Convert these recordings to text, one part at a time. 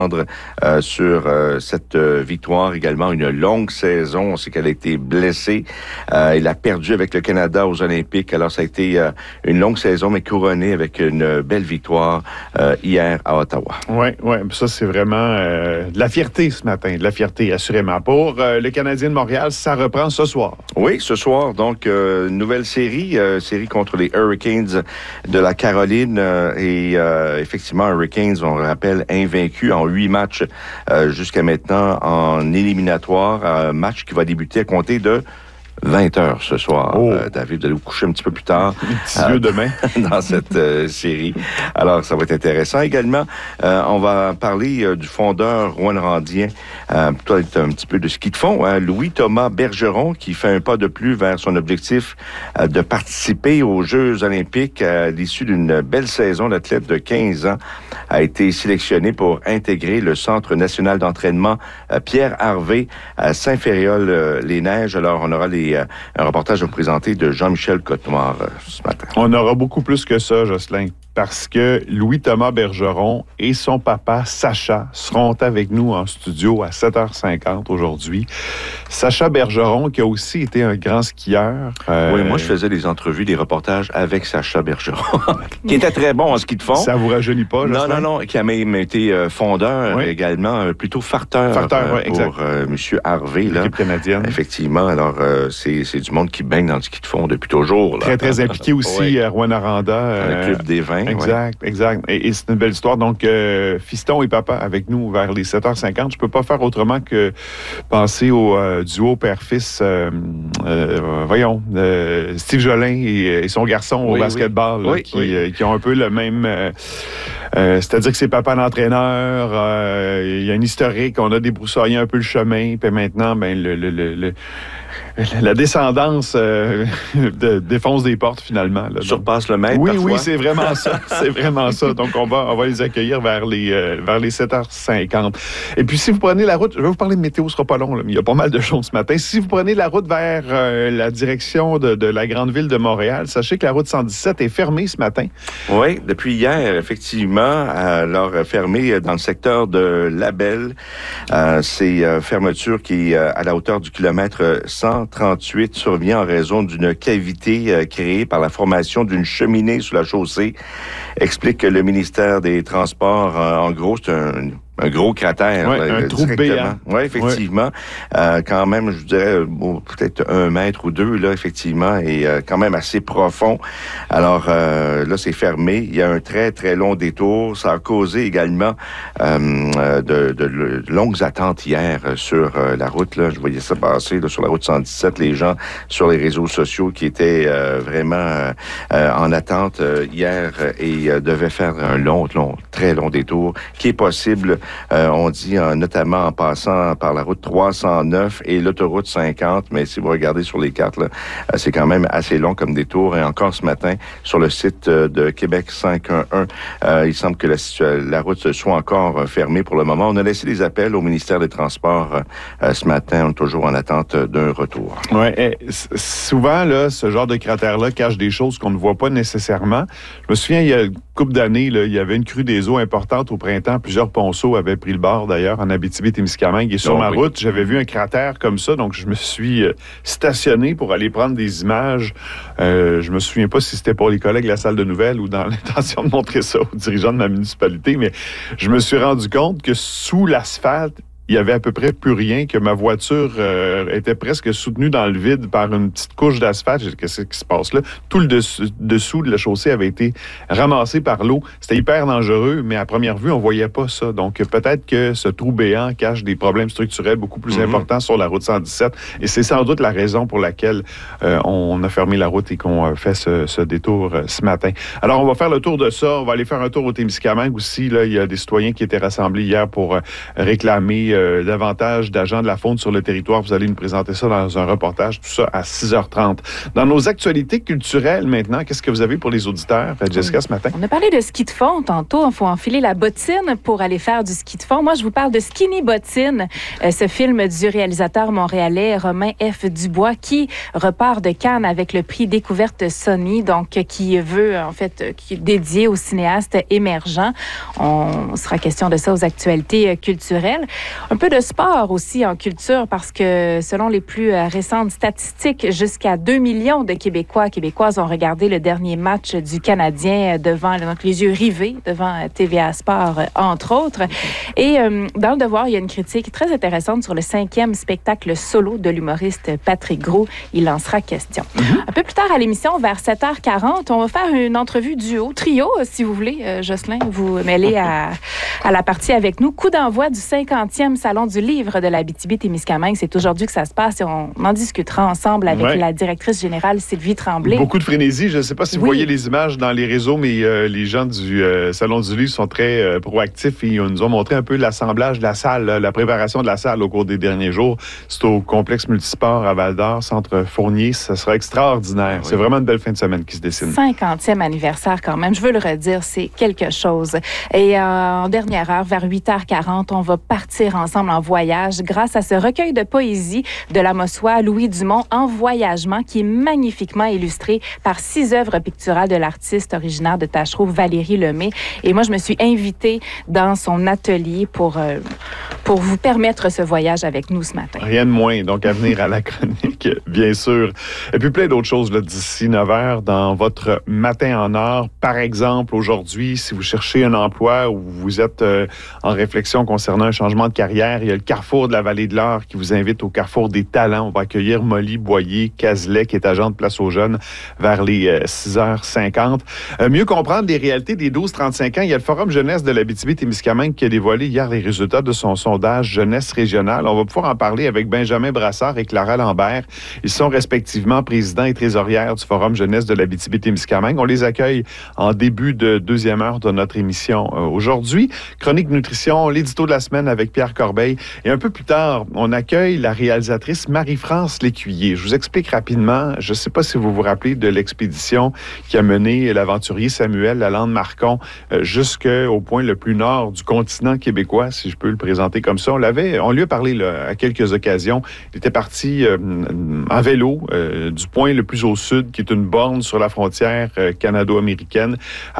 sur cette victoire. Également, une longue saison. On sait qu'elle a été blessée. Il a perdu avec le Canada aux Olympiques. Alors, ça a été une longue saison, mais couronnée avec une belle victoire hier à Ottawa. Oui, ça, c'est vraiment de la fierté ce matin. De la fierté, assurément. Pour le Canadien de Montréal, ça reprend ce soir. Oui, ce soir, donc, nouvelle série contre les Hurricanes de la Caroline. Effectivement, Hurricanes, on le rappelle, invaincus en 8 matchs jusqu'à maintenant en éliminatoire. Match qui va débuter à compter de 20h ce soir. David, vous allez vous coucher un petit peu plus tard. Demain. Dans cette série. Alors, ça va être intéressant. Également, on va parler du fondeur rwandien, peut-être un petit peu de ski de fond, Louis-Thomas Bergeron, qui fait un pas de plus vers son objectif de participer aux Jeux olympiques à l'issue d'une belle saison. L'athlète de 15 ans a été sélectionné pour intégrer le Centre national d'entraînement Pierre Harvey à Saint-Ferréol-les-Neiges. Alors, on aura un reportage à vous présenter de Jean-Michel Cotenoir ce matin. On aura beaucoup plus que ça, Jocelyn, parce que Louis-Thomas Bergeron et son papa, Sacha, seront avec nous en studio à 7h50 aujourd'hui. Sacha Bergeron, qui a aussi été un grand skieur. Oui, moi, je faisais des entrevues, des reportages avec Sacha Bergeron, qui était très bon en ski de fond. Ça vous rajeunit pas, Jocelyn? Non, qui a même été fondeur également, plutôt farteur pour M. Harvey. L'équipe canadienne. Effectivement, alors c'est du monde qui baigne dans le ski de fond depuis toujours. Là. Très impliqué aussi à Rwanda. Le club des vins. Exact. Et c'est une belle histoire. Donc, fiston et papa avec nous vers les 7h50. Je peux pas faire autrement que penser au duo père-fils, Steve Jolin et son garçon au basketball, qui ont un peu le même... c'est-à-dire que c'est papa l'entraîneur, il y a un historique, on a débroussaillé un peu le chemin, puis maintenant, la descendance défonce des portes, finalement. Là, surpasse le maître, Oui, c'est vraiment ça. C'est vraiment ça. Donc, on va les accueillir vers les 7h50. Et puis, si vous prenez la route, je vais vous parler de météo, ce sera pas long, là, mais il y a pas mal de choses ce matin. Si vous prenez la route vers la direction de la grande ville de Montréal, sachez que la route 117 est fermée ce matin. Oui, depuis hier, effectivement, alors fermée dans le secteur de Labelle. C'est fermeture qui est à la hauteur du kilomètre 138 survient en raison d'une cavité créée par la formation d'une cheminée sous la chaussée, explique le ministère des Transports. En gros, c'est un gros cratère. Un trou béant. Oui, effectivement. Quand même, je dirais, peut-être 1 mètre ou 2, là, effectivement, et quand même assez profond. Alors, là, c'est fermé. Il y a un très, très long détour. Ça a causé également de longues attentes hier sur la route. Là. Je voyais ça passer là, sur la route 117, les gens sur les réseaux sociaux qui étaient vraiment en attente hier et devaient faire un très long détour qui est possible. On dit notamment en passant par la route 309 et l'autoroute 50, mais si vous regardez sur les cartes, là, c'est quand même assez long comme détour. Et encore ce matin, sur le site de Québec 511, il semble que la route soit encore fermée pour le moment. On a laissé des appels au ministère des Transports ce matin. On est toujours en attente d'un retour. Oui, souvent, là, ce genre de cratère-là cache des choses qu'on ne voit pas nécessairement. Je me souviens, il y a une couple d'années, là, il y avait une crue des eaux importante au printemps. Plusieurs ponceaux avaient pris le bord, d'ailleurs, en Abitibi-Témiscamingue. Et sur ma route, j'avais vu un cratère comme ça, donc je me suis stationné pour aller prendre des images. Je me souviens pas si c'était pour les collègues de la salle de nouvelles ou dans l'intention de montrer ça aux dirigeants de ma municipalité, mais je me suis rendu compte que sous l'asphalte, il y avait à peu près plus rien, que ma voiture était presque soutenue dans le vide par une petite couche d'asphalte. Qu'est-ce qui se passe là? Tout le dessous de la chaussée avait été ramassé par l'eau. C'était hyper dangereux, mais à première vue, on voyait pas ça. Donc, peut-être que ce trou béant cache des problèmes structurels beaucoup plus importants sur la route 117. Et c'est sans doute la raison pour laquelle on a fermé la route et qu'on fait ce détour ce matin. Alors, on va faire le tour de ça. On va aller faire un tour au Témiscamingue aussi. Là, il y a des citoyens qui étaient rassemblés hier pour réclamer davantage d'agents de la faune sur le territoire. Vous allez nous présenter ça dans un reportage, tout ça à 6h30. Dans nos actualités culturelles maintenant, qu'est-ce que vous avez pour les auditeurs, Jessica, ce matin? On a parlé de ski de fond tantôt. Il faut enfiler la bottine pour aller faire du ski de fond. Moi, je vous parle de Skinny Bottine, ce film du réalisateur montréalais Romain F. Dubois qui repart de Cannes avec le prix Découverte Sony, donc qui veut, en fait, qui est dédié aux cinéastes émergents. On sera question de ça aux actualités culturelles. Un peu de sport aussi en culture parce que selon les plus récentes statistiques, jusqu'à 2 millions de Québécoises ont regardé le dernier match du Canadien devant, donc les yeux rivés devant TVA Sport, entre autres. Et dans Le Devoir, il y a une critique très intéressante sur le 5e spectacle solo de l'humoriste Patrick Gros. Il en sera question. Un peu plus tard à l'émission, vers 7h40, on va faire une entrevue trio, si vous voulez. Jocelyn, vous mêlez à la partie avec nous. Coup d'envoi du 50e Salon du livre de l'Abitibi-Témiscamingue. C'est aujourd'hui que ça se passe et on en discutera ensemble avec la directrice générale Sylvie Tremblay. Beaucoup de frénésie. Je ne sais pas si vous voyez les images dans les réseaux, mais les gens du Salon du livre sont très proactifs et ils nous ont montré un peu l'assemblage de la salle, la préparation de la salle au cours des derniers jours. C'est au complexe multisport à Val-d'Or, Centre Fournier. Ça sera extraordinaire. Oui. C'est vraiment une belle fin de semaine qui se dessine. 50e anniversaire quand même. Je veux le redire, c'est quelque chose. Et en dernière heure, vers 8h40, on va partir ensemble en voyage grâce à ce recueil de poésie de la Mossois Louis Dumont en voyagement qui est magnifiquement illustré par 6 œuvres picturales de l'artiste originaire de Tachereau, Valérie Lemay. Et moi, je me suis invitée dans son atelier pour vous permettre ce voyage avec nous ce matin. Rien de moins, donc à venir à la chronique, bien sûr. Et puis plein d'autres choses là, d'ici 9h dans votre matin en or. Par exemple, aujourd'hui, si vous cherchez un emploi ou vous êtes en réflexion concernant un changement de carrière, il y a le Carrefour de la Vallée de l'Or qui vous invite au Carrefour des Talents. On va accueillir Molly Boyer-Cazelet, qui est agent de Place aux Jeunes, vers les 6h50. Mieux comprendre les réalités des 12-35 ans, il y a le Forum jeunesse de l'Abitibi-Témiscamingue qui a dévoilé hier les résultats de son sondage jeunesse régionale. On va pouvoir en parler avec Benjamin Brassard et Clara Lambert. Ils sont respectivement présidents et trésorières du Forum jeunesse de l'Abitibi-Témiscamingue. On les accueille en début de deuxième heure de notre émission aujourd'hui. Chronique nutrition, l'édito de la semaine avec Pierre Corbeil. Et un peu plus tard, on accueille la réalisatrice Marie-France Lécuyer. Je vous explique rapidement. Je ne sais pas si vous vous rappelez de l'expédition qui a mené l'aventurier Samuel Lalande-Marcon jusqu'au point le plus nord du continent québécois, si je peux le présenter comme ça. On lui a parlé là, à quelques occasions. Il était parti en vélo du point le plus au sud, qui est une borne sur la frontière canado-américaine,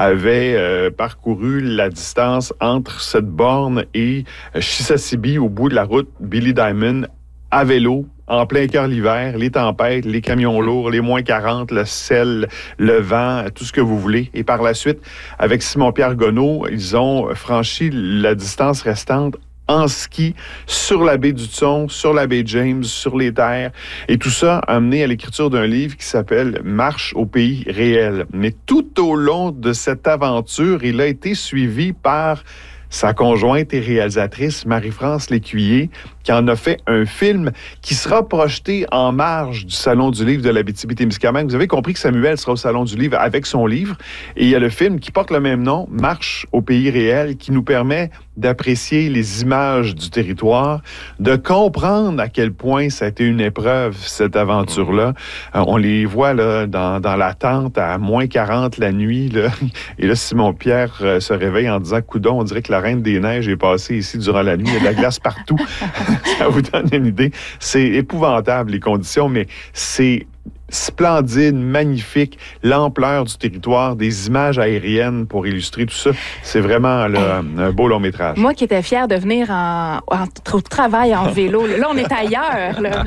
avait parcouru la distance entre cette borne et Chisasibi, au bout de la route Billy Diamond, à vélo, en plein cœur l'hiver, les tempêtes, les camions lourds, les moins 40, le sel, le vent, tout ce que vous voulez. Et par la suite, avec Simon-Pierre Gonneau, ils ont franchi la distance restante en ski sur la baie du Thon, sur la baie James, sur les terres. Et tout ça a amené à l'écriture d'un livre qui s'appelle « Marche au pays réel ». Mais tout au long de cette aventure, il a été suivi par sa conjointe et réalisatrice Marie-France Lécuyer, qui en a fait un film qui sera projeté en marge du Salon du livre de l'Abitibi-Témiscamingue. Vous avez compris que Samuel sera au Salon du livre avec son livre. Et il y a le film qui porte le même nom, Marche au pays réel, qui nous permet d'apprécier les images du territoire, de comprendre à quel point ça a été une épreuve, cette aventure-là. On les voit là, dans la tente à moins 40 la nuit. Là. Et là, Simon-Pierre se réveille en disant « Coudon, on dirait que la Reine des Neiges est passée ici durant la nuit. Il y a de la glace partout. » Ça vous donne une idée. C'est épouvantable, les conditions, mais c'est splendide, magnifique, l'ampleur du territoire, des images aériennes pour illustrer tout ça. C'est vraiment là, un beau long métrage. Moi qui étais fière de venir en travail en vélo, là on est ailleurs. Là.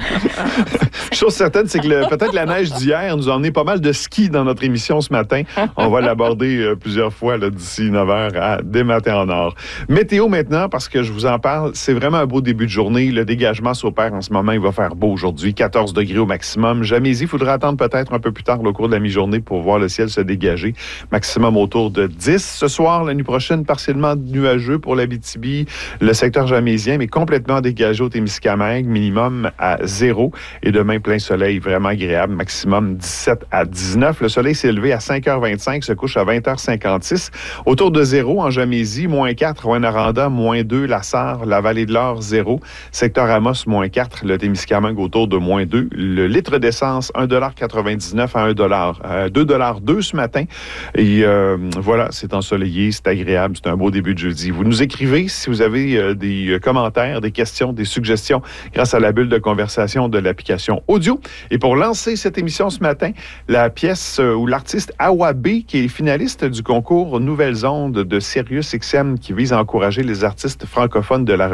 Chose certaine, c'est que peut-être la neige d'hier nous a emmené pas mal de ski dans notre émission ce matin. On va l'aborder plusieurs fois là, d'ici 9h à Des Matins en Or. Météo maintenant, parce que je vous en parle, c'est vraiment un beau début de journée. Le dégagement s'opère en ce moment. Il va faire beau aujourd'hui, 14 degrés au maximum. Jamais il faudra attendre peut-être un peu plus tard au cours de la mi-journée pour voir le ciel se dégager. Maximum autour de 10. Ce soir, la nuit prochaine, partiellement nuageux pour l'Abitibi, le secteur jamésien, mais complètement dégagé au Témiscamingue, minimum à 0. Et demain, plein soleil, vraiment agréable, maximum 17 à 19. Le soleil s'est levé à 5h25, se couche à 20h56. Autour de 0 en Jamésie, moins 4, Rouyn-Noranda, moins 2, La Sarre, la Vallée de l'Or, 0. Secteur Amos, moins 4, le Témiscamingue autour de moins 2. Le litre d'essence, 1,99 $ à 2,2 $ ce matin. Et voilà, c'est ensoleillé, c'est agréable, c'est un beau début de jeudi. Vous nous écrivez si vous avez des commentaires, des questions, des suggestions grâce à la bulle de conversation de l'application audio. Et pour lancer cette émission ce matin, la pièce ou l'artiste Awabé, qui est finaliste du concours Nouvelles Ondes de Sirius XM, qui vise à encourager les artistes francophones de la